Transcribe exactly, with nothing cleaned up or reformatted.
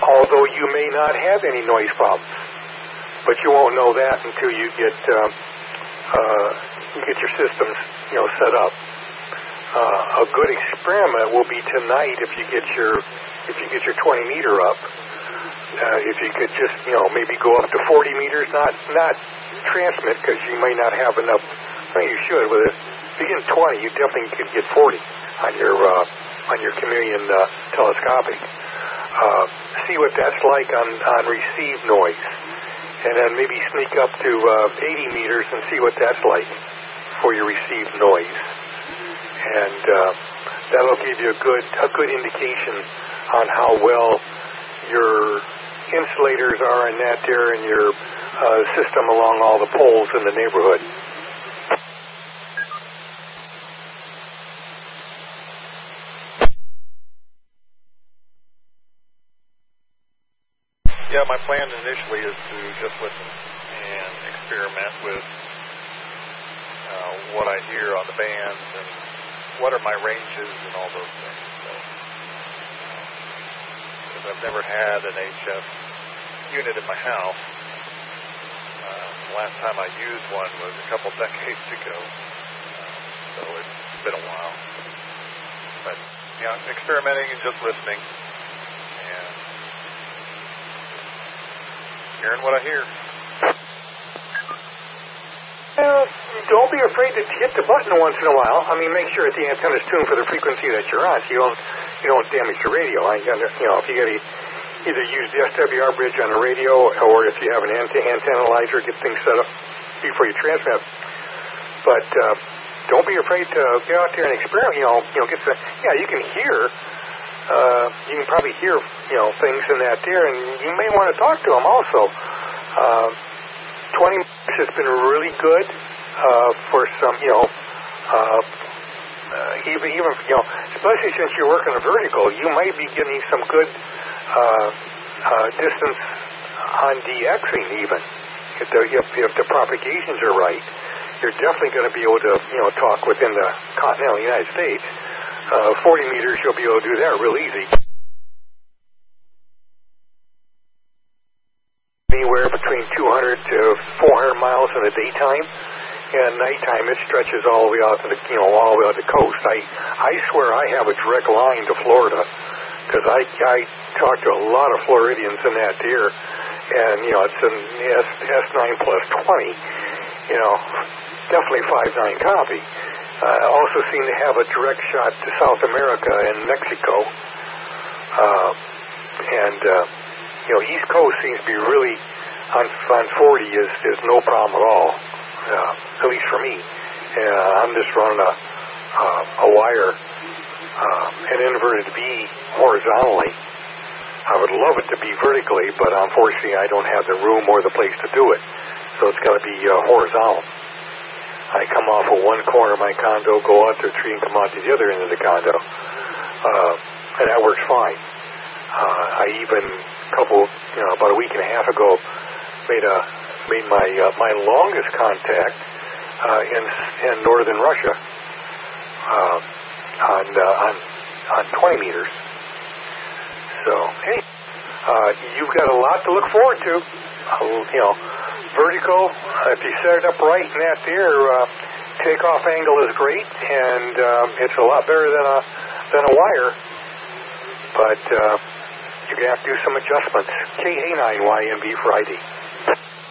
although you may not have any noise problems. But you won't know that until you get uh, uh, you get your systems, you know, set up. Uh, a good experiment will be tonight if you get your if you get your twenty meter up. Uh, if you could just, you know, maybe go up to forty meters, not not transmit because you may not have enough. Well, you should. With it, if you get twenty, you definitely could get forty on your uh, on your Chameleon uh, telescopic. Uh, see what that's like on on received noise. And then maybe sneak up to uh, eighty meters and see what that's like for your received noise. And uh, that'll give you a good a good indication on how well your insulators are in that there and your uh, system along all the poles in the neighborhood. Yeah, my plan initially is to just listen and experiment with uh, what I hear on the bands and what are my ranges and all those things. So, because I've never had an H F unit in my house. Uh, the last time I used one was a couple decades ago, uh, so it's been a while. But yeah, experimenting and just listening. Hearing what I hear. Well, don't be afraid to hit the button once in a while. I mean, make sure that the antenna's tuned for the frequency that you're on, so you don't you don't damage the radio. I, you know, if you got to either use the S W R bridge on the radio, or if you have an ante- antennalyzer, get things set up before you transmit. But uh, don't be afraid to get out there and experiment. You know, you know, get the yeah. You can hear. Uh, you can probably hear, you know, things in that there, and you may want to talk to them also. Uh, twenty minutes has been really good uh, for some, you know, uh, uh, even, even, you know, especially since you're working a vertical, you might be getting some good uh, uh, distance on DXing even. If the, if, if the propagations are right, you're definitely going to be able to, you know, talk within the continental United States. Uh, forty meters, you'll be able to do that real easy. Anywhere between two hundred to four hundred miles in the daytime, and nighttime it stretches all the way out to the, you know, all the way out to the coast. I, I swear I have a direct line to Florida, because I, I talk to a lot of Floridians in that deer, and, you know, it's an S nine plus twenty, you know, definitely five nine copy. I uh, also seem to have a direct shot to South America and Mexico. Uh, and, uh, you know, East Coast seems to be really, on, on forty is, is no problem at all, uh, at least for me. Uh, I'm just running a, uh, a wire, uh, an inverted V horizontally. I would love it to be vertically, but unfortunately I don't have the room or the place to do it. So it's got to be uh, horizontal. I come off of one corner of my condo, go out to a tree, and come out to the other end of the condo. Uh, and that works fine. Uh, I even, a couple, you know, about a week and a half ago, made a made my uh, my longest contact uh, in in northern Russia uh, on uh, on on twenty meters. So hey, uh, you've got a lot to look forward to. Uh, you know. Vertical, if you set it up right in that there, uh, takeoff angle is great, and um, it's a lot better than a than a wire. But uh, you're gonna have to do some adjustments. K A nine Y M B Friday.